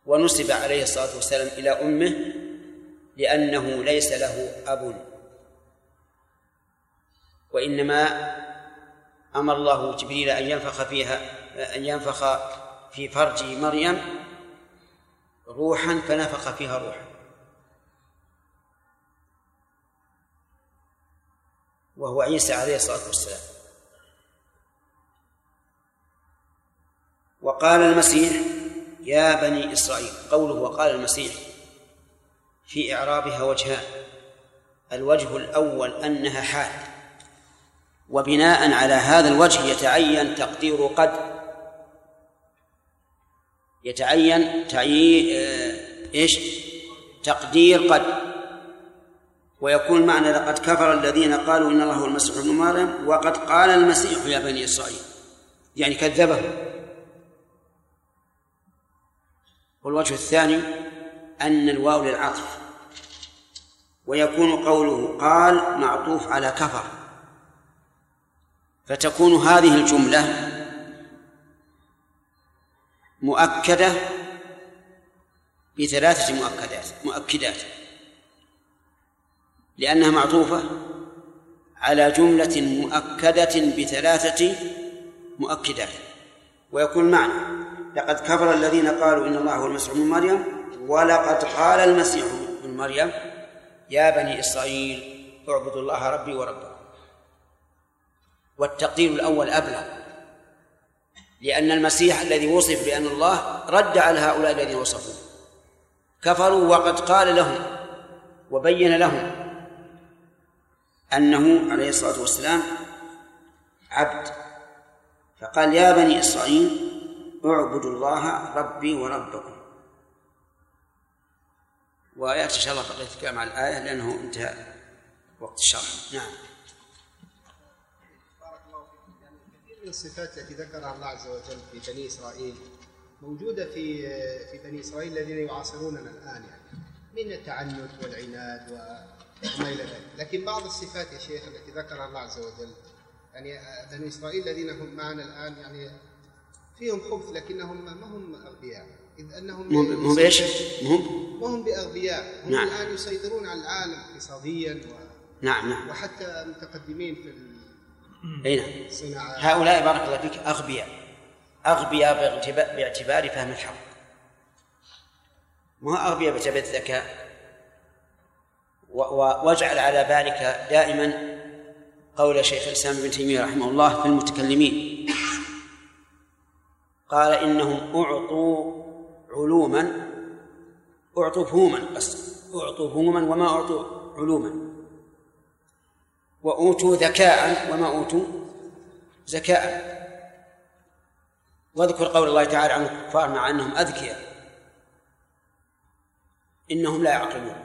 ونسب عليه الصلاة والسلام إلى أمه لأنه ليس له أب، وإنما أمر الله جبريل أن ينفخ في فرج مريم روحا فنفخ فيها روحا، وهو عيسى عليه الصلاة والسلام. وقال المسيح يا بني إسرائيل، قوله وقال المسيح في إعرابها وجهان: الوجه الأول أنها حال، وبناء على هذا الوجه يتعين تقدير قد، تقدير قد، ويكون معنى لقد كفر الذين قالوا إن الله هو المسيح ابن مريم وقد قال المسيح يا بني إسرائيل، يعني كذبه. والوجه الثاني أن الواو للعطف، ويكون قوله قال معطوف على كفر، فتكون هذه الجملة مؤكدة بثلاثة مؤكدات، لأنها معطوفة على جملة مؤكدة بثلاثة مؤكدات. ويكون معنى لقد كفر الذين قالوا إن الله هو المسيح ابن مريم ولقد قال المسيح ابن مريم يا بني إسرائيل اعبدوا الله ربي وربكم. والتقدير الأول أبلغ، لأن المسيح الذي وصف بأن الله رد على هؤلاء الذين وصفوه، كفروا وقد قال لهم وبين لهم أنه عليه الصلاة والسلام عبد، فقال يا بني إسرائيل اعبدوا الله ربي وربكم. ويأتي إن شاء الله بقية الكلام على الآية لأنه انتهى وقت الشرح. نعم. كثير من الصفات التي ذكرها الله عز وجل في بني إسرائيل موجودة في بني إسرائيل الذين يعاصروننا الآن، يعني من التعنت والعناد وما إلى ذلك. لكن بعض الصفات يا شيخ التي ذكرها الله عز وجل، يعني بني إسرائيل الذين هم معنا الآن يعني فيهم خبث لكنهم ما هم أغبياء، إذ أنهم ما هم بأغبياء، هم نعم. الآن يسيطرون على العالم اقتصاديا نعم. وحتى متقدمين في الصناعات. هؤلاء بارك الله فيك أغبياء باعتبار فهم الحق، ما أغبياء باعتبار الذكاء. واجعل على بالك دائما قول شيخ الإسلام ابن تيمية رحمه الله في المتكلمين، قال إنهم أعطوا فهوما وما أعطوا علوما، وأوتوا ذكاء وما أوتوا زكاء. واذكر قول الله تعالى عن الكفار مع أنهم أذكياء إنهم لا يعقلون.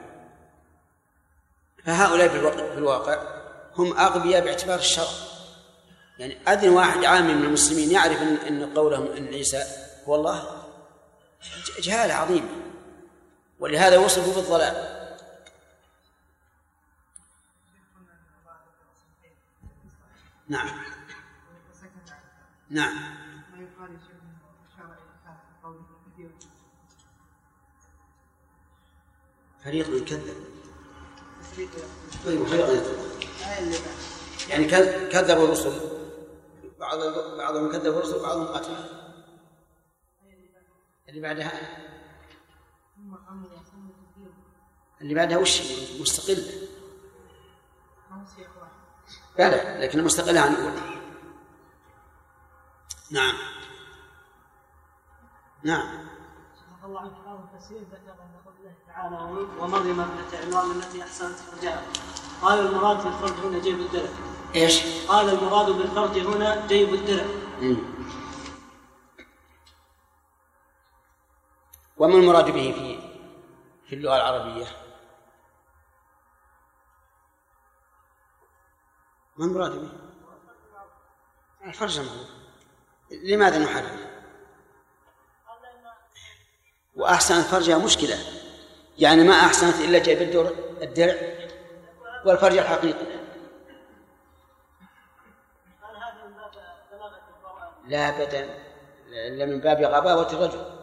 فهؤلاء في الواقع هم أغبياء باعتبار الشرع، يعني أذن واحد عام من المسلمين يعرف أن قولهم أن عيسى هو الله جهالة عظيمة، ولهذا وصفوا بالضلال. نعم. فريق يكذب، يعني كذبوا الرسل، بعضهم كذبوا الرسل وبعضهم قتلوا. اللي بعدها وش مستقلة؟ لا لكن مستقلة عن الأولى. نعم. الله عنك بعض التفسير ذكر أن قوله تعالى ومريم ابنة عمران التي أحصنت فرجها، قال المراد بالفرج هنا جيب الدرع. إيش؟ قال المراد بالفرج هنا جيب الدرع. وما المراد به في اللغة العربية؟ ما المراد به؟ الفرج معروف، لماذا نحرر؟ وأحسنت فرجها مشكلة، يعني ما أحسنت إلا جيب الدرع والفرج الحقيقي. لا أبدا، إلا من باب غباوة الرجل.